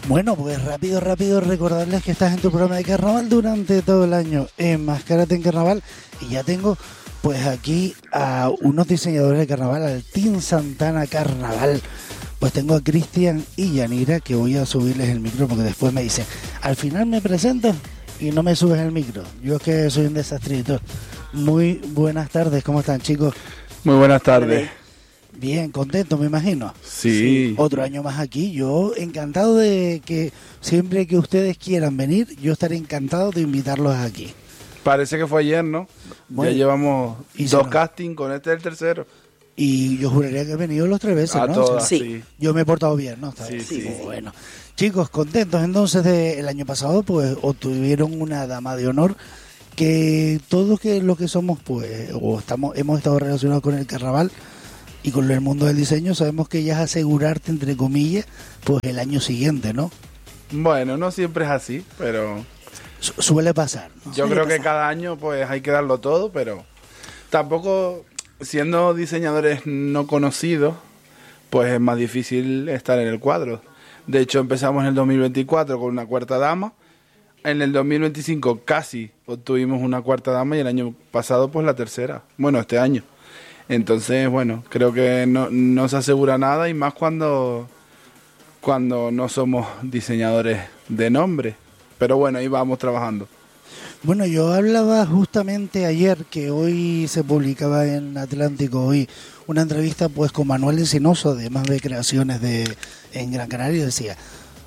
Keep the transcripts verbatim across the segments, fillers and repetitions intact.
Bueno, pues rápido, rápido recordarles que estás en tu programa de carnaval durante todo el año. Enmascárate en carnaval. Y ya tengo pues aquí a unos diseñadores de carnaval, al Team Santana Carnaval. Pues tengo a Cristian y Yanira, que voy a subirles el micro porque después me dicen, al final me presentas y no me subes el micro. Yo es que soy un desastrito. Muy buenas tardes, ¿cómo están, chicos? Muy buenas tardes. Bien, contento, me imagino. Sí. sí. Otro año más aquí. Yo encantado de que siempre que ustedes quieran venir, yo estaré encantado de invitarlos aquí. Parece que fue ayer, ¿no? Bueno, ya llevamos dos no. castings, con este es el tercero. Y yo juraría que he venido los tres veces, a ¿no? Todas, o sea, sí. Yo me he portado bien, ¿no? Está sí, bien. sí, sí. Bueno, chicos, contentos entonces del año pasado, pues obtuvieron una dama de honor que todos que lo que somos, pues, o estamos, hemos estado relacionados con el carnaval y con el mundo del diseño, sabemos que ya es asegurarte, entre comillas, pues el año siguiente, ¿no? Bueno, no siempre es así, pero... Su suele pasar, ¿no? Yo suele creo pasar. que cada año pues hay que darlo todo, pero tampoco, siendo diseñadores no conocidos, pues es más difícil estar en el cuadro. De hecho, empezamos en el dos mil veinticuatro con una cuarta dama, en el dos mil veinticinco casi obtuvimos una cuarta dama y el año pasado pues la tercera, bueno, este año. Entonces, bueno, creo que no, no se asegura nada y más cuando, cuando no somos diseñadores de nombre. Pero bueno, ahí vamos trabajando. Bueno, yo hablaba justamente ayer que hoy se publicaba en Atlántico hoy una entrevista pues con Manuel Encinoso de Más de Creaciones de en Gran Canaria. Decía,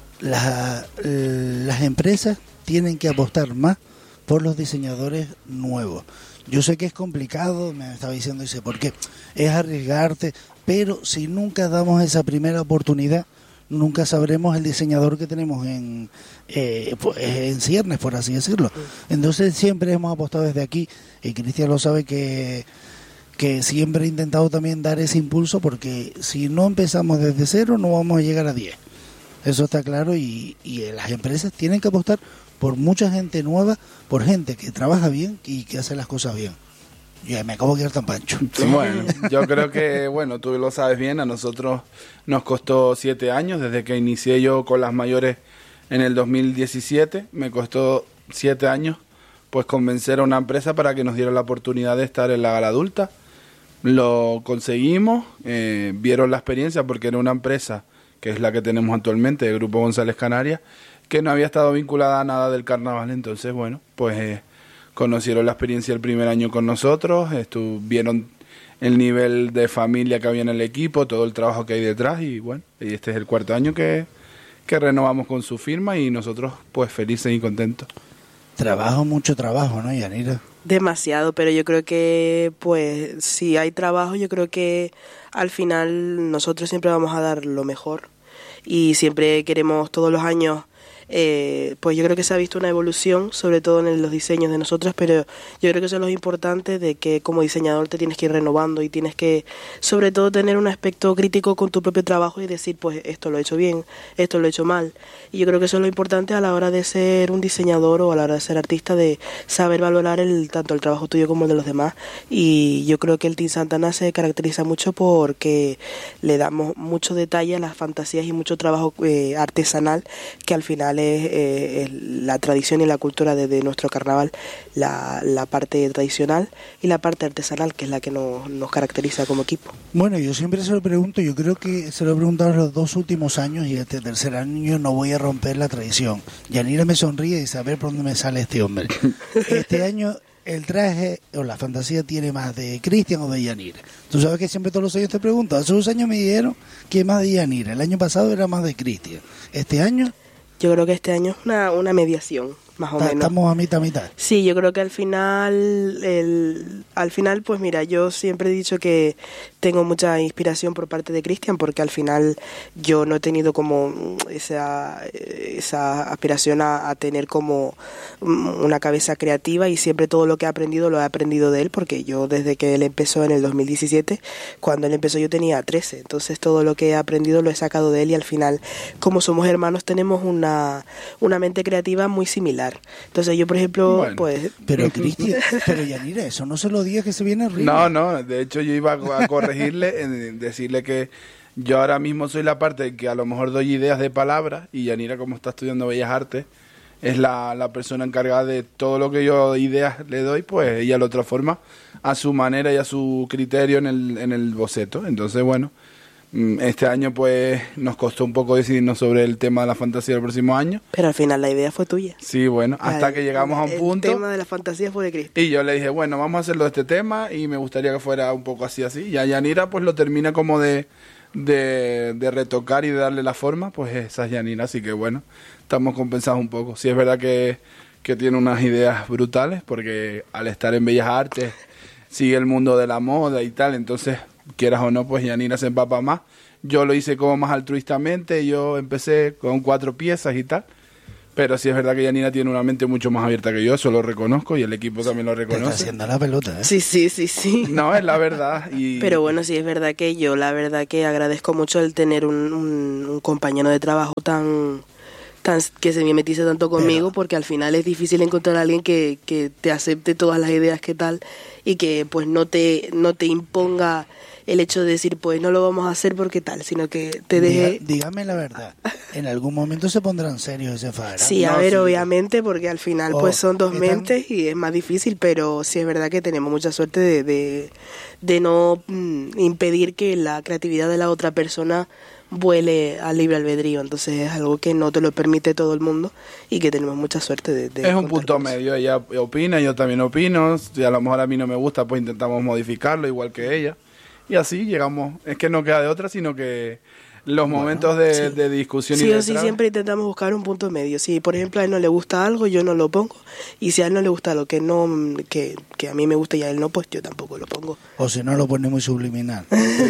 la, las empresas tienen que apostar más por los diseñadores nuevos. Yo sé que es complicado, me estaba diciendo, dice, porque es arriesgarte, pero si nunca damos esa primera oportunidad, nunca sabremos el diseñador que tenemos en, eh, pues, en ciernes, por así decirlo. Entonces siempre hemos apostado desde aquí, y Cristian lo sabe que, que siempre he intentado también dar ese impulso, porque si no empezamos desde cero no vamos a llegar a diez. Eso está claro, y, y las empresas tienen que apostar por mucha gente nueva, por gente que trabaja bien y que hace las cosas bien. Ya me acabo de quedar tan pancho. Bueno, yo creo que, bueno, tú lo sabes bien, a nosotros nos costó siete años, desde que inicié yo con las mayores en el dos mil diecisiete, me costó siete años pues convencer a una empresa para que nos diera la oportunidad de estar en la gala adulta. Lo conseguimos, eh, vieron la experiencia porque era una empresa que es la que tenemos actualmente, el Grupo González Canarias, que no había estado vinculada a nada del carnaval. Entonces, bueno, pues eh, conocieron la experiencia el primer año con nosotros, estuvieron el nivel de familia que había en el equipo, todo el trabajo que hay detrás, y bueno, y este es el cuarto año que, que renovamos con su firma y nosotros pues felices y contentos. Trabajo, mucho trabajo, ¿no, Yanira? Demasiado, pero yo creo que pues si hay trabajo, yo creo que al final nosotros siempre vamos a dar lo mejor y siempre queremos todos los años. Eh, pues yo creo que se ha visto una evolución, sobre todo en los diseños de nosotros, pero yo creo que eso es lo importante, de que como diseñador te tienes que ir renovando y tienes que, sobre todo, tener un aspecto crítico con tu propio trabajo y decir, pues esto lo he hecho bien, esto lo he hecho mal. Y yo creo que eso es lo importante a la hora de ser un diseñador o a la hora de ser artista, de saber valorar el tanto el trabajo tuyo como el de los demás. Y yo creo que el Team Santana se caracteriza mucho porque le damos mucho detalle a las fantasías y mucho trabajo eh, artesanal, que al final Es, eh, es la tradición y la cultura de, de nuestro carnaval, la, la parte tradicional y la parte artesanal, que es la que nos, nos caracteriza como equipo. Bueno, yo siempre se lo pregunto, yo creo que se lo he preguntado en los dos últimos años y este tercer año no voy a romper la tradición. Yanira me sonríe y dice, a ver por dónde me sale este hombre. Este año el traje o la fantasía tiene más de Cristian o de Yanira. Tú sabes que siempre todos los años te pregunto, hace unos años me dijeron que más de Yanira, el año pasado era más de Cristian. Este año... Yo creo que este año es una, una mediación, más o menos. Estamos a mitad, a mitad. Sí, yo creo que al final, el, al final, pues mira, yo siempre he dicho que tengo mucha inspiración por parte de Cristian, porque al final yo no he tenido como esa, esa aspiración a, a tener como una cabeza creativa, y siempre todo lo que he aprendido lo he aprendido de él, porque yo desde que él empezó en el dos mil diecisiete, cuando él empezó yo tenía trece, entonces todo lo que he aprendido lo he sacado de él, y al final, como somos hermanos, tenemos una, una mente creativa muy similar. Entonces yo, por ejemplo, bueno, pues... Pero Cristian, pero Yanira, eso no se lo diga que se viene arriba. No, no, de hecho yo iba a corregirle, en decirle que yo ahora mismo soy la parte que a lo mejor doy ideas de palabras y Yanira, como está estudiando Bellas Artes, es la, la persona encargada de todo lo que yo ideas le doy, pues ella lo transforma a su manera y a su criterio en el, en el boceto. Entonces, bueno, este año pues nos costó un poco decidirnos sobre el tema de la fantasía del próximo año. Pero al final la idea fue tuya. Sí, bueno, hasta La- que llegamos a un punto. El tema de la fantasía fue de Cristo. Y yo le dije, bueno, vamos a hacerlo de este tema y me gustaría que fuera un poco así, así. Y a Yanira pues lo termina como de, de, de retocar y de darle la forma, pues esa es Yanira, así que bueno, estamos compensados un poco. Sí es verdad que, que tiene unas ideas brutales, porque al estar en Bellas Artes sigue el mundo de la moda y tal, entonces quieras o no, pues Yanira se empapa más. Yo lo hice como más altruistamente, yo empecé con cuatro piezas y tal. Pero sí es verdad que Yanina tiene una mente mucho más abierta que yo, eso lo reconozco y el equipo también lo Te está reconoce. haciendo la pelota, ¿eh? Sí, sí, sí, sí. No, es la verdad. Y... Pero bueno, sí es verdad que yo la verdad que agradezco mucho el tener un, un, un compañero de trabajo tan, tan que se mimetice tanto conmigo, Pero- porque al final es difícil encontrar a alguien que, que te acepte todas las ideas que tal y que pues no te no te imponga el hecho de decir pues no lo vamos a hacer porque tal, sino que te deje... Diga- dígame la verdad, en algún momento se pondrán serios ese fagra. Sí, a No, ver, sí. obviamente, porque al final Oh, pues son dos ¿qué tal? mentes y es más difícil, pero sí es verdad que tenemos mucha suerte de, de, de no mm, impedir que la creatividad de la otra persona vuele al libre albedrío, entonces es algo que no te lo permite todo el mundo y que tenemos mucha suerte de... de es un contar punto con eso. medio, ella opina, yo también opino, si a lo mejor a mí no me gusta, pues intentamos modificarlo igual que ella. Y así llegamos, es que no queda de otra, sino que los momentos de, sí. de discusión y Sí de o sí traba- siempre intentamos buscar un punto medio. Si por ejemplo a él no le gusta algo, yo no lo pongo. Y si a él no le gusta lo que no que, que a mí me gusta y a él no, pues yo tampoco lo pongo. O si no, lo pone muy subliminal.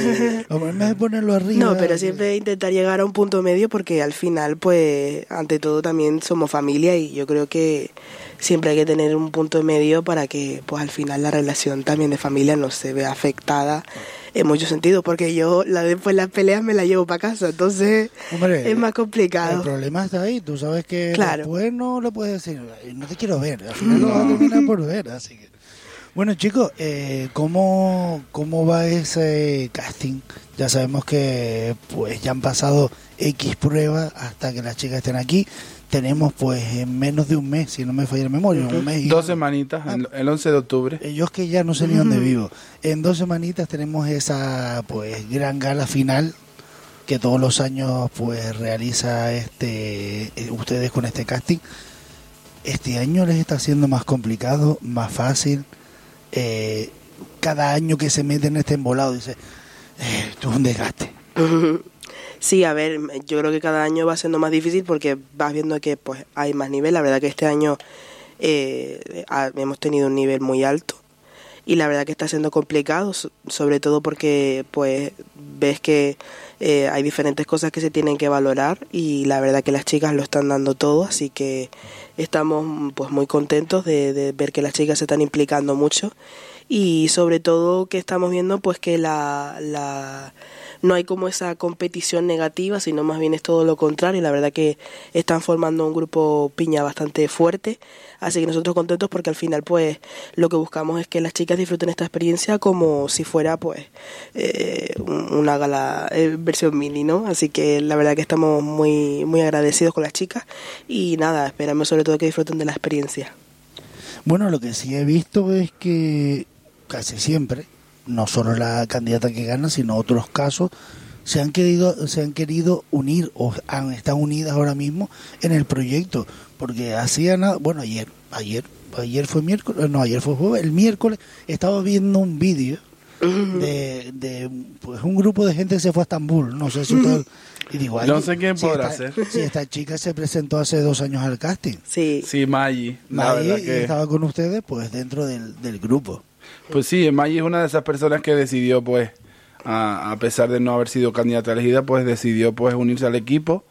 O en vez de ponerlo arriba... No, pero siempre intentar llegar a un punto medio porque al final, pues, ante todo también somos familia y yo creo que siempre hay que tener un punto medio para que, pues, al final la relación también de familia no se vea afectada en muchos sentidos, porque yo la después las peleas me las llevo para casa, entonces Hombre, es más El complicado. problema está ahí, tú sabes que Claro. después no le puedes decir, "Ay, no te quiero ver, al final lo vas a terminar por ver, así que... Bueno chicos, eh, ¿cómo, ¿cómo va ese casting? Ya sabemos que pues ya han pasado X pruebas hasta que las chicas estén aquí. Tenemos pues en menos de un mes, si no me falla la memoria, un mes y Dos algo. semanitas, el, el once de octubre. Eh, Yo es que ya no sé ni dónde vivo. En dos semanitas tenemos esa pues gran gala final que todos los años pues realiza este eh, ustedes con este casting. Este año les está siendo más complicado, más fácil. Eh, cada año que se mete en este embolado dice, eh, esto es un desgaste. Sí, a ver, yo creo que cada año va siendo más difícil porque vas viendo que pues hay más nivel. La verdad que este año eh, ha- hemos tenido un nivel muy alto y la verdad que está siendo complicado, so- sobre todo porque pues ves que eh, hay diferentes cosas que se tienen que valorar y la verdad que las chicas lo están dando todo, así que estamos pues muy contentos de, de ver que las chicas se están implicando mucho y sobre todo que estamos viendo pues que la, la no hay como esa competición negativa, sino más bien es todo lo contrario. La verdad que están formando un grupo piña bastante fuerte, así que nosotros contentos porque al final pues lo que buscamos es que las chicas disfruten esta experiencia como si fuera pues eh, un- una gala eh, versión mini, ¿no? Así que la verdad que estamos muy muy agradecidos con las chicas y nada, esperamos sobre todo que disfruten de la experiencia. Bueno, lo que sí he visto es que casi siempre, no solo la candidata que gana, sino otros casos, se han querido, se han querido unir o han, están unidas ahora mismo en el proyecto, porque hacía nada, bueno, ayer, ayer, ayer fue miércoles, no, ayer fue jueves, el miércoles estaba viendo un vídeo de, de pues un grupo de gente que se fue a Estambul, no sé si usted, y digo, No ay, sé quién si podrá esta- ser. si esta chica se presentó hace dos años al casting. Sí. Sí, Maggi, la Ahí verdad que... estaba con ustedes pues dentro del, del grupo. Pues sí, Maggi es una de esas personas que decidió, pues, a, a pesar de no haber sido candidata elegida, pues decidió pues unirse al equipo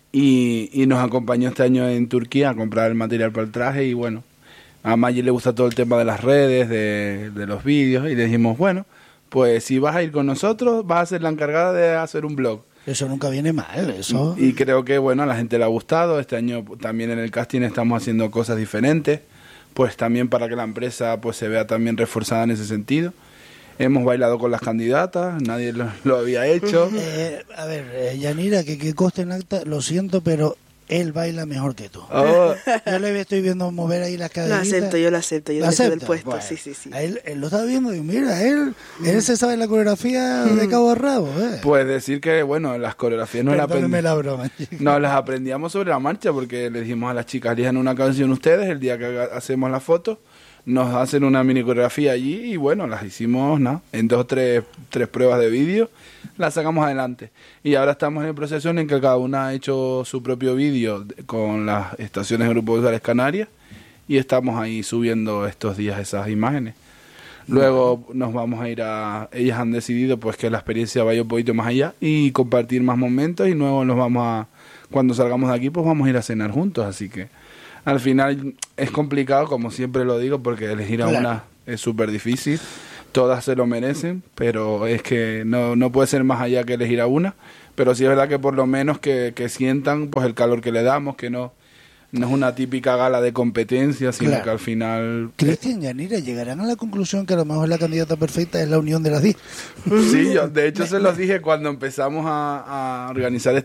y, y nos acompañó este año en Turquía a comprar el material para el traje y bueno, a Maggi le gusta todo el tema de las redes, de, de los vídeos y le dijimos, bueno, pues si vas a ir con nosotros, vas a ser la encargada de hacer un blog. Eso nunca viene mal, eso. Y creo que, bueno, a la gente le ha gustado. Este año también en el casting estamos haciendo cosas diferentes, pues también para que la empresa pues se vea también reforzada en ese sentido. hemos bailado con las candidatas, nadie lo, lo había hecho. Eh, a ver, eh, Yanira, que, que conste en acta, lo siento, pero él baila mejor que tú. Oh, Yo le estoy viendo mover ahí las Lo caderitas. acepto, yo lo acepto, yo ¿Lo lo acepto del acepta? puesto, Bueno, sí, sí, sí. a Él, él lo está viendo y mira, él, él se sabe la coreografía de cabo a rabo. Eh. pues decir que, bueno, las coreografías no las Perdóneme aprendí. la broma, chicos. Nos las aprendíamos sobre la marcha porque le dijimos a las chicas, elijan una canción ustedes, el día que haga- hacemos la foto, nos hacen una mini coreografía allí y bueno, las hicimos, ¿no? En dos o tres, tres pruebas de vídeo, las sacamos adelante. Y ahora estamos en el proceso en el que cada una ha hecho su propio vídeo de- con las estaciones de Grupo Visuales Canarias y estamos ahí subiendo estos días esas imágenes. Luego nos vamos a ir a... Ellas han decidido pues que la experiencia vaya un poquito más allá y compartir más momentos y luego nos vamos a... Cuando salgamos de aquí pues vamos a ir a cenar juntos, así que al final es complicado, como siempre lo digo, porque elegir a Claro. una es súper difícil. Todas se lo merecen, pero es que no, no puede ser más allá que elegir a una. Pero sí es verdad que por lo menos que, que sientan pues el calor que le damos, que no, no es una típica gala de competencia, sino Claro. que al final... Cristian y Yanira llegarán a la conclusión que a lo mejor la candidata perfecta es la unión de las diez. Sí, yo de hecho se los dije cuando empezamos a, a organizar